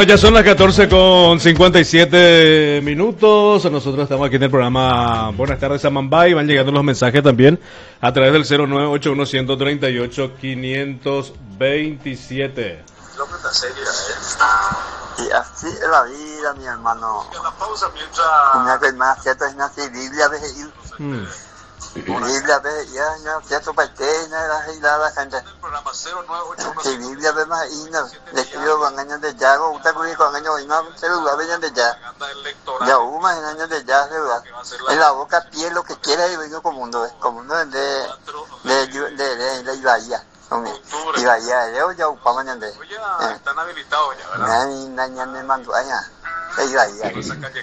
Bueno, ya son las 14:57. Nosotros estamos aquí en el programa Buenas tardes Amambay. Van llegando los mensajes también a través del 0981-138-527. Y así es la vida, mi hermano. Una vez más, cierto es nací Biblia de Biblia de ya cierto paitena la hilada gente. Si Biblia de más y no le escribo con años de yago, usted con años y no celular venían de ya. Ya hubo más en años de ya celular. En la boca piel lo que quiera y vengo como mundo de Ibaya. Ibaya ya upaba ñande. Están habilitados ya, ¿verdad? Ñande mando allá. Ibaya.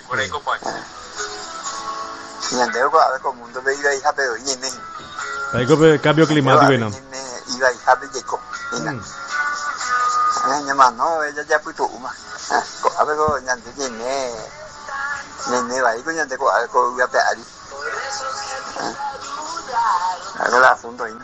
Ñande ko a como mundo de Ibaya pero y en Hay cambio climático y no. Ibaya de Jeco. Ñama no, ella ya puto uma. Ko a ver ko ñande ne vai ko ñande ko ya pe ali. Ahora la asunto ahí.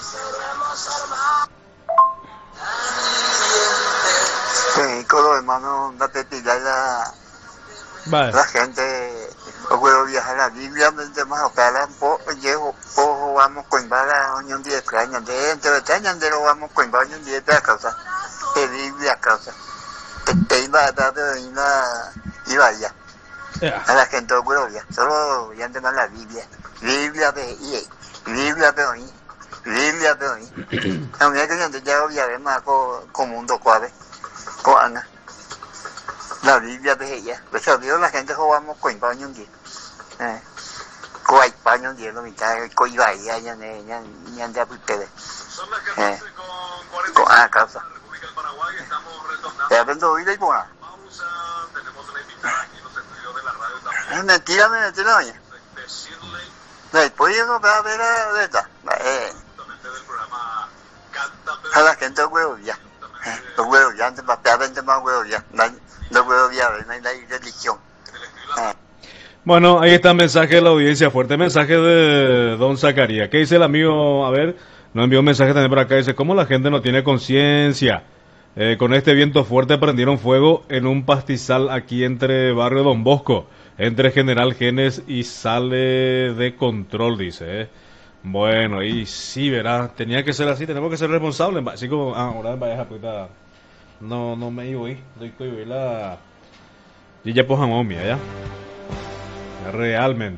Sí, con los hermanos, date pillar la gente, o puedo viajar a la Biblia, donde más opera, vamos con bala, unión de Ucrania, de Ucrania, de lo vamos con bala, unión de causa, de Biblia causa, te iba a dar de una, iba allá, a la gente, o puedo viajar, solo ya de la Biblia, Biblia de hoy. Biblia de hoy. Aunque que yo ya viaje más con mundo cuave. Con la Biblia de ella. Pues vio la gente jugamos con paño un día. Con paño un día lo mitad con iba ya ya ya puede. Con causa. Ya vendo hoy de igual. Mentira. Después yo no voy a ver de esta. A la gente huevo ya. Los huevos ya, antes más huevos ya. Los huevos ya, no hay religión. Bueno, ahí está el mensaje de la audiencia, fuerte mensaje de don Zacarías. ¿Qué dice el amigo? A ver, nos envió un mensaje también por acá. Dice, ¿cómo la gente no tiene conciencia? Con este viento fuerte prendieron fuego en un pastizal aquí entre barrio Don Bosco, entre General Genes y sale de control, dice. Bueno, y sí, verá, tenía que ser así, tenemos que ser responsables, así como, ahora vaya puta, no me iba ahí, doy que iba la, y ya pues momia, ya, realmente,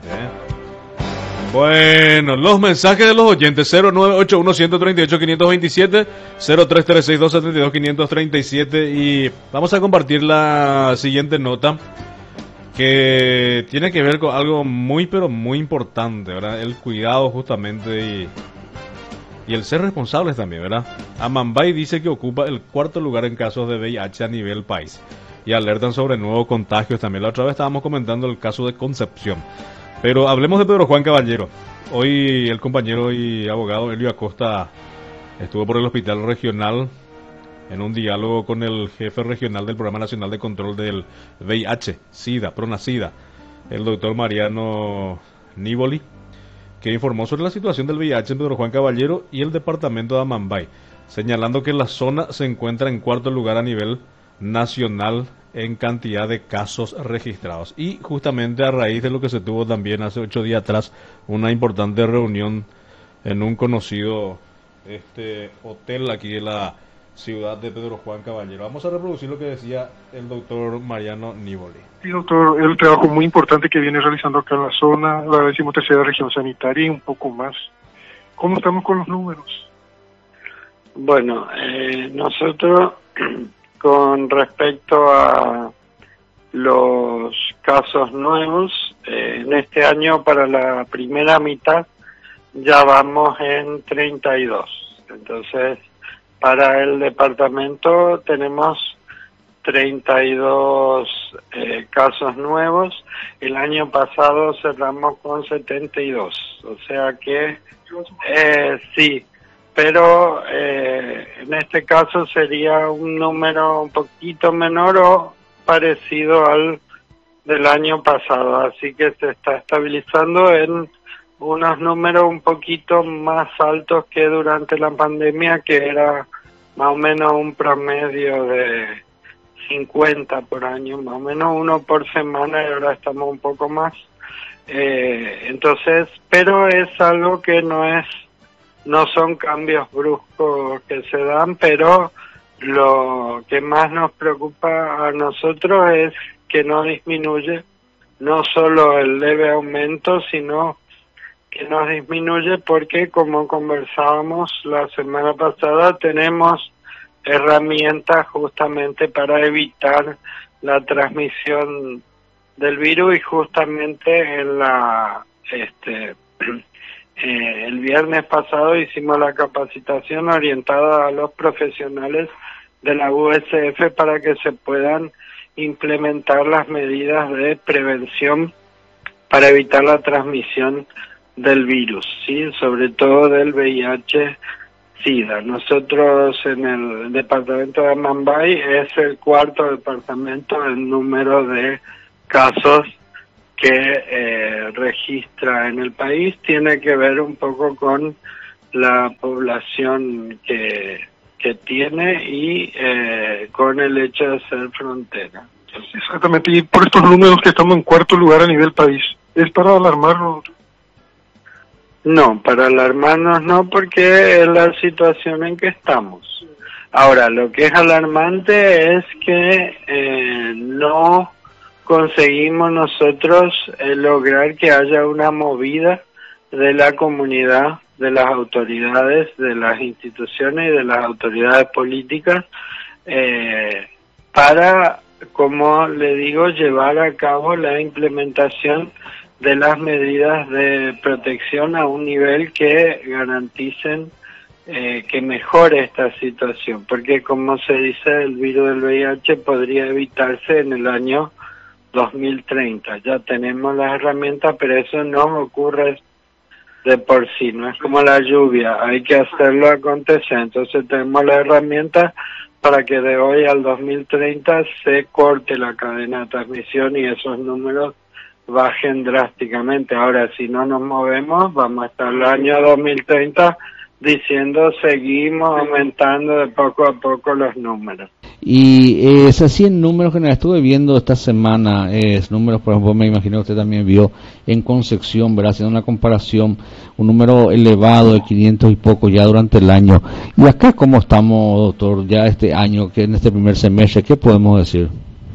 Bueno, los mensajes de los oyentes, 0981-138-527, 0336-272-537, y vamos a compartir la siguiente nota, que tiene que ver con algo muy pero muy importante, ¿verdad? El cuidado justamente y el ser responsables también, ¿verdad? Amambay dice que ocupa el 4º lugar en casos de VIH a nivel país y alertan sobre nuevos contagios también. La otra vez estábamos comentando el caso de Concepción, pero hablemos de Pedro Juan Caballero. Hoy el compañero y abogado Elio Acosta estuvo por el hospital regional en un diálogo con el jefe regional del Programa Nacional de Control del VIH, SIDA, PRONASIDA, el doctor Mariano Nívoli, que informó sobre la situación del VIH en Pedro Juan Caballero y el departamento de Amambay, señalando que la zona se encuentra en 4º lugar a nivel nacional en cantidad de casos registrados. Y justamente a raíz de lo que se tuvo también hace 8 días atrás, una importante reunión en un conocido hotel aquí de la ciudad de Pedro Juan Caballero. Vamos a reproducir lo que decía el doctor Mariano Nívoli. Sí, doctor, el trabajo muy importante que viene realizando acá en la zona, la 13ª región sanitaria y un poco más. ¿Cómo estamos con los números? Bueno, nosotros con respecto a los casos nuevos, en este año para la primera mitad ya vamos en 32. Entonces, para el departamento tenemos 32 casos nuevos. El año pasado cerramos con 72. O sea que sí, pero en este caso sería un número un poquito menor o parecido al del año pasado. Así que se está estabilizando en unos números un poquito más altos que durante la pandemia, que era más o menos un promedio de 50 por año, más o menos uno por semana, y ahora estamos un poco más. Entonces, pero es algo que no son cambios bruscos que se dan, pero lo que más nos preocupa a nosotros es que no disminuye, no solo el leve aumento, sino que nos disminuye porque, como conversábamos la semana pasada, tenemos herramientas justamente para evitar la transmisión del virus, y justamente el viernes pasado hicimos la capacitación orientada a los profesionales de la USF para que se puedan implementar las medidas de prevención para evitar la transmisión del virus, sí, sobre todo del VIH-Sida. Nosotros en el departamento de Amambay es el cuarto departamento en número de casos que registra en el país. Tiene que ver un poco con la población que tiene y con el hecho de ser frontera. Exactamente, y por estos números que estamos en cuarto lugar a nivel país, ¿es para alarmarnos? No, para alarmarnos no, porque es la situación en que estamos. Ahora, lo que es alarmante es que no conseguimos nosotros lograr que haya una movida de la comunidad, de las autoridades, de las instituciones y de las autoridades políticas para, como le digo, llevar a cabo la implementación de las medidas de protección a un nivel que garanticen que mejore esta situación, porque, como se dice, el virus del VIH podría evitarse en el año 2030. Ya tenemos las herramientas, pero eso no ocurre de por sí, no es como la lluvia, hay que hacerlo acontecer. Entonces tenemos las herramientas para que de hoy al 2030 se corte la cadena de transmisión y esos números bajen drásticamente. Ahora, si no nos movemos, vamos a estar el año 2030 diciendo seguimos aumentando de poco a poco los números. Y es así en números generales. Estuve viendo esta semana números, por ejemplo, me imagino que usted también vio en Concepción, ¿verdad? Haciendo una comparación, un número elevado de 500 y poco ya durante el año. Y acá, ¿cómo estamos, doctor, ya este año, que en este primer semestre? ¿Qué podemos decir?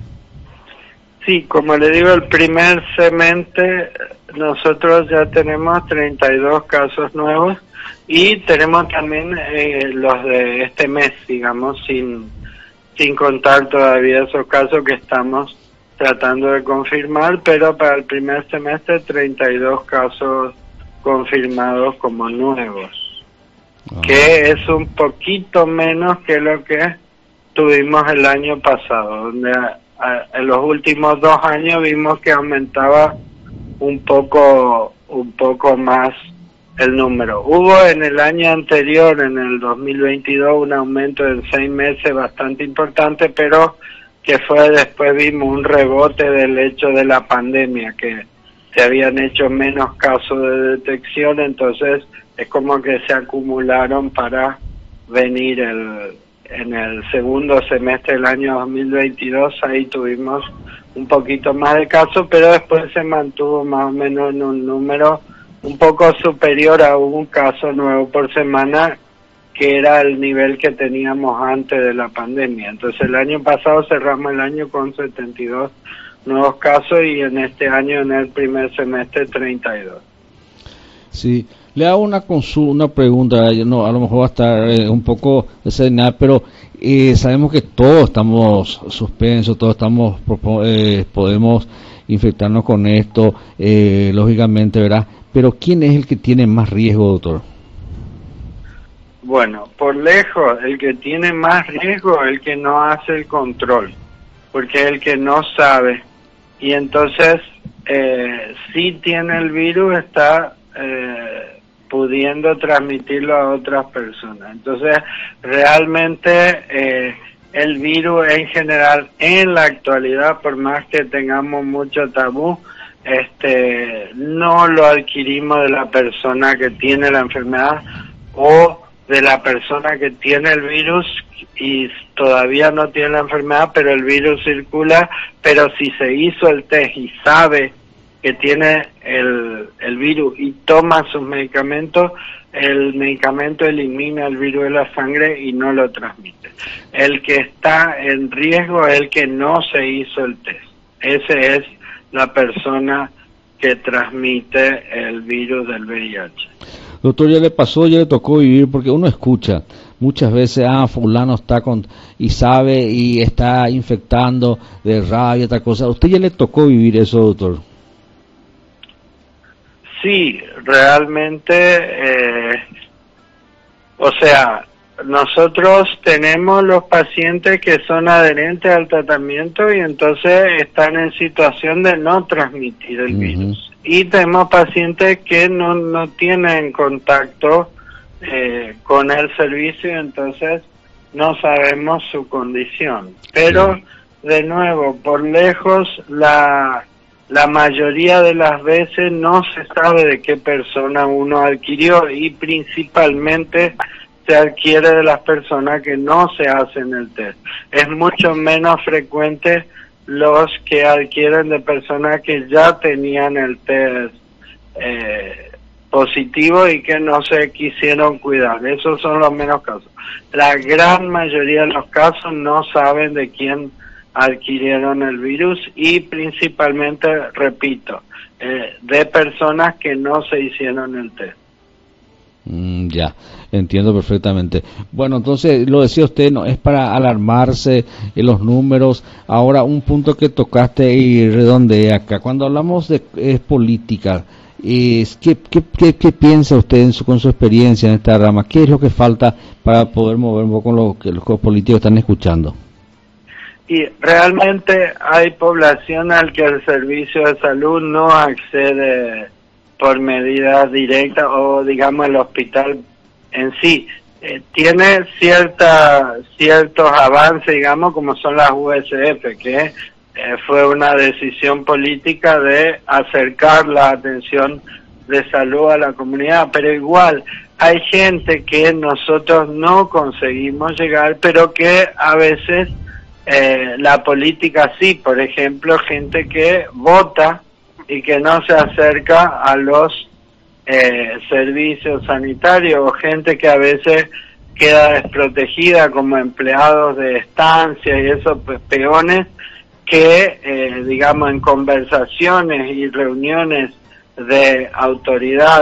Sí, como le digo, el primer semestre nosotros ya tenemos 32 casos nuevos y tenemos también los de este mes, digamos, sin contar todavía esos casos que estamos tratando de confirmar, pero para el primer semestre 32 casos confirmados como nuevos, que es un poquito menos que lo que tuvimos el año pasado, donde en los últimos 2 años vimos que aumentaba un poco más el número. Hubo en el año anterior, en el 2022, un aumento en 6 meses bastante importante, pero que fue después vimos un rebote del hecho de la pandemia, que se habían hecho menos casos de detección, entonces es como que se acumularon para venir en el segundo semestre del año 2022, ahí tuvimos un poquito más de casos, pero después se mantuvo más o menos en un número un poco superior a un caso nuevo por semana, que era el nivel que teníamos antes de la pandemia. Entonces el año pasado cerramos el año con 72 nuevos casos y en este año, en el primer semestre, 32. Sí, le hago una pregunta, no, a lo mejor va a estar un poco desordenada, pero sabemos que todos estamos suspensos, todos estamos podemos infectarnos con esto, lógicamente, ¿verdad? Pero ¿quién es el que tiene más riesgo, doctor? Bueno, por lejos, el que tiene más riesgo es el que no hace el control, porque es el que no sabe. Y entonces, si tiene el virus, está pudiendo transmitirlo a otras personas. Entonces, realmente el virus en general, en la actualidad, por más que tengamos mucho tabú, no lo adquirimos de la persona que tiene la enfermedad o de la persona que tiene el virus y todavía no tiene la enfermedad, pero el virus circula, pero si se hizo el test y sabe que tiene el virus y toma sus medicamentos, el medicamento elimina el virus de la sangre y no lo transmite. El que está en riesgo es el que no se hizo el test. Ese es la persona que transmite el virus del VIH. Doctor, ya le pasó, ya le tocó vivir, porque uno escucha muchas veces, fulano está y sabe y está infectando de rabia, otra cosa. ¿Usted ya le tocó vivir eso, doctor? Sí, realmente, o sea, nosotros tenemos los pacientes que son adherentes al tratamiento y entonces están en situación de no transmitir el virus. Y tenemos pacientes que no tienen contacto con el servicio y entonces no sabemos su condición. Pero, de nuevo, por lejos, la mayoría de las veces no se sabe de qué persona uno adquirió y principalmente se adquiere de las personas que no se hacen el test. Es mucho menos frecuente los que adquieren de personas que ya tenían el test positivo y que no se quisieron cuidar. Esos son los menos casos. La gran mayoría de los casos no saben de quién adquirieron el virus y principalmente, repito, de personas que no se hicieron el test. Ya, entiendo perfectamente. Bueno, entonces, lo decía usted, no es para alarmarse en los números. Ahora, un punto que tocaste y redondeé acá, cuando hablamos de política, ¿qué piensa usted con su experiencia en esta rama? ¿Qué es lo que falta para poder mover un poco lo que los políticos están escuchando? Y realmente hay población al que el servicio de salud no accede por medidas directas, o digamos el hospital en sí tiene ciertos avances, digamos, como son las USF, que fue una decisión política de acercar la atención de salud a la comunidad, pero igual hay gente que nosotros no conseguimos llegar, pero que a veces la política sí. Por ejemplo, gente que vota y que no se acerca a los servicios sanitarios, o gente que a veces queda desprotegida como empleados de estancia y esos peones que, digamos, en conversaciones y reuniones de autoridades